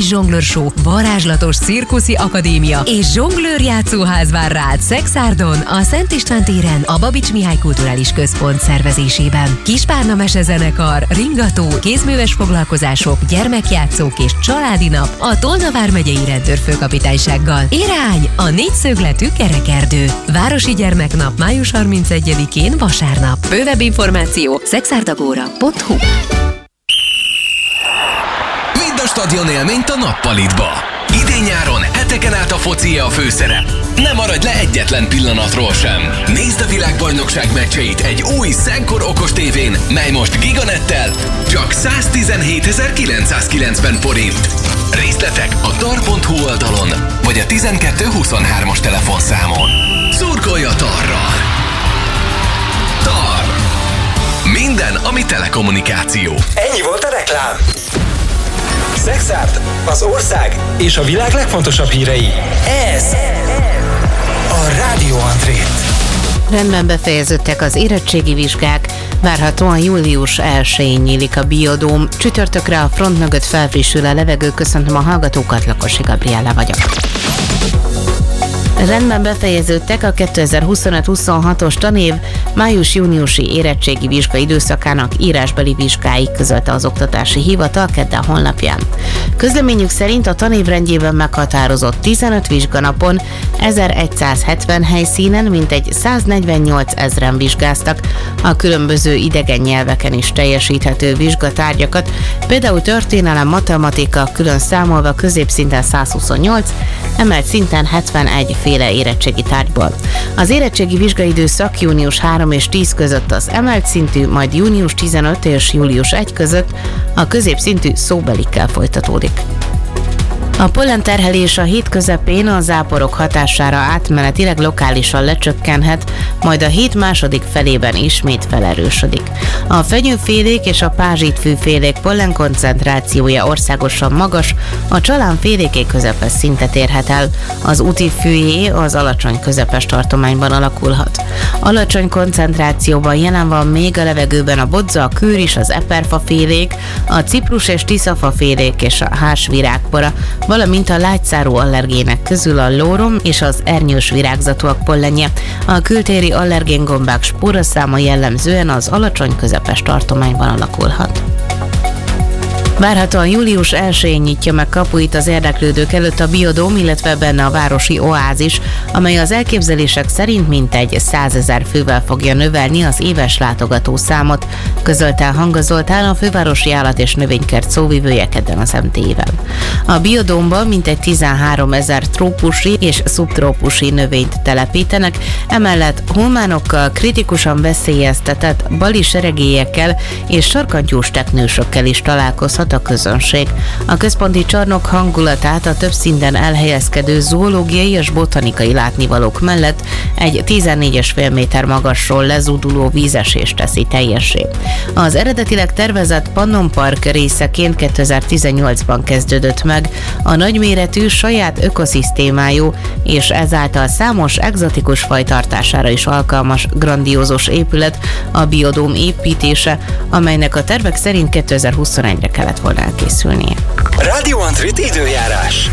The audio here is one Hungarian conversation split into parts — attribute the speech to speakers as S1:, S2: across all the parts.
S1: zsonglőr show, varázslatos cirkuszi akadémia és zsonglőr játszóház vár rád Szexárdon, a Szent István téren, a Babics Mihály Kulturális Központ szervezésében. Kispárna mesezenekar, ringató, kézműves foglalkozások, gyermekjátszók és családi nap a Tolna vármegyei rendőrfőkapitánysággal. Irány a négyszögletű kerekerdő. Városi gyermeknap május 31-én vasárnap. Bővebb információ szexárdagóra.hu.
S2: Vidd a stadion élményt a Nappalitba. Idén-nyáron heteken át a focie a főszerep. Ne maradj le egyetlen pillanatról sem. Nézd a világbajnokság meccseit egy új Szenkor okos tévén, mely most Giganettel csak 117.990 forint. Részletek a tar.hu oldalon, vagy a 1223-as telefonszámon. Szurkolj a Tarral! Tar. Minden, ami telekommunikáció.
S3: Ennyi volt a reklám. Szexárd, az ország és a világ legfontosabb hírei. Ez a Rádió Antrét.
S4: Rendben befejeződtek az érettségi vizsgák, várhatóan július 1-én nyílik a Biodóm. Csütörtökre a front mögött felfrissül a levegő. Köszöntöm a hallgatókat, Lakosi Gabriella vagyok. Rendben befejeződtek a 2025-26-os tanév május-júniusi érettségi vizsga időszakának írásbeli vizsgái, közölte az Oktatási Hivatal kedden honlapján. Közleményük szerint a tanévrendjében meghatározott 15 vizsganapon 1170 helyszínen mintegy 148 000 vizsgáztak a különböző idegen nyelveken is teljesíthető vizsgatárgyakat, például történelem, matematika külön számolva középszinten 128, emelt szinten 71 féle érettségi tárgyból. Az érettségi vizsgaidőszak június 3 és 10 között az emelt szintű, majd június 15 és július 1 között a középszintű szóbelikkel folytatódik. A pollenterhelés a hét közepén a záporok hatására átmenetileg lokálisan lecsökkenhet, majd a hét második felében ismét felerősödik. A fenyőfélék és a pázsitfűfélék pollenkoncentrációja országosan magas, a csalánféléké közepes szintet érhet el, az útifűjé az alacsony közepes tartományban alakulhat. Alacsony koncentrációban jelen van még a levegőben a bodza, a kőris, az eperfafélék, a ciprus és tiszafafélék és a hársvirágpora, valamint a lágyszárú allergének közül a lórom és az ernyős virágzatúak pollenje. A kültéri allergéngombák spóraszáma jellemzően az alacsony közepes tartományban alakulhat. Várhatóan július 1-én nyitja meg kapuit az érdeklődők előtt a Biodóm, illetve benne a városi oázis, amely az elképzelések szerint mintegy 100 000 fővel fogja növelni az éves látogatószámot, közölte Hanga Zoltán, a fővárosi állat- és növénykert szóvivője kedden az MTI-vel. A Biodómban mintegy 13 000 trópusi és szubtrópusi növényt telepítenek, emellett hulmánokkal, kritikusan veszélyeztetett bali seregélyekkel és sarkantyús teknősökkel is találkozhat a közönség. A központi csarnok hangulatát a több szinten elhelyezkedő zoológiai és botanikai látnivalók mellett egy 14,5 méter magasról lezúduló vízesés teszi teljessé. Az eredetileg tervezett Pannon Park részeként 2018-ban kezdődött meg a nagyméretű, saját ökoszisztémájú és ezáltal számos egzotikus faj tartására is alkalmas grandiózus épület, a Biodóm építése, amelynek a tervek szerint 2021-re kellett volna elkészülnie.
S3: Rádió Antrét időjárás.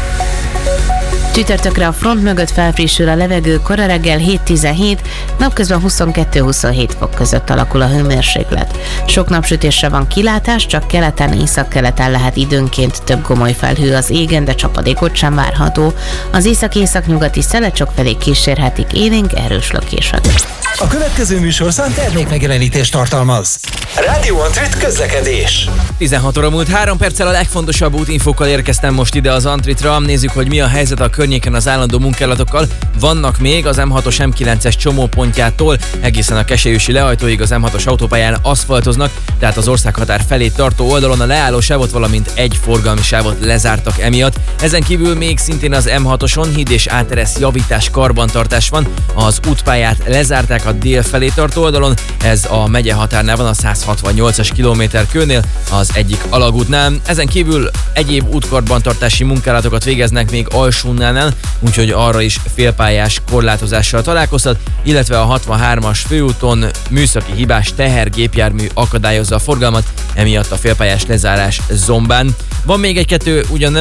S4: Csütörtökre a front mögött felfrissül a levegő, kora reggel 7-17, napközben 22-27 fok között alakul a hőmérséklet. Sok napsütésre van kilátás, csak keleten, északkeleten lehet időnként több gomoly felhő az égen, de csapadékot sem várható. Az észak-északnyugati szelek felé kísérhetik élénk erős lökések.
S3: A következő műsorszám termékmegjelenítést tartalmaz. Rádió Antrét közlekedés.
S5: 16 óra múlt 3 perccel a legfontosabb útinfókkal érkeztem most ide az Antritra. Nézzük, hogy mi a helyzet a környéken az állandó munkálatokkal. Vannak még az M6-os M9-es csomópontjától egészen a Keselyősi lehajtóig az M6-os autópályán aszfaltoznak, tehát az országhatár felé tartó oldalon a leálló sávot, valamint egy forgalmi sávot lezártak emiatt. Ezen kívül még szintén az M6-oson híd és áteresz javítás, karbantartás van. Az útpályát lezárták a dél felé tartó oldalon, ez a megye határnál van, a 168-as kilométerkőnél, az egyik alagútnál. Ezen kívül egyéb útkarbantartási munkálatokat végeznek még Alsónál, úgyhogy arra is félpályás korlátozással találkozhat, illetve a 63-as főúton műszaki hibás tehergépjármű akadályozza a forgalmat, emiatt a félpályás lezárás Zombán. Van még egy-kettő ugyan nem